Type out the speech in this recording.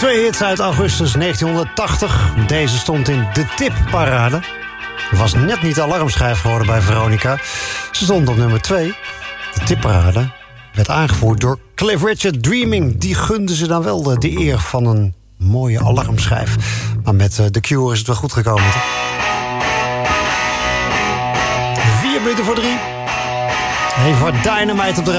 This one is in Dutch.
Twee hits uit augustus 1980. Deze stond in de tipparade. Was net niet de alarmschijf geworden bij Veronica. Ze stond op nummer 2. De tipparade werd aangevoerd door Cliff Richard. Dreaming, die gunde ze dan wel de eer van een mooie alarmschijf. Maar met The Cure is het wel goed gekomen. 4 minuten voor 3. Even wat Dynamite op de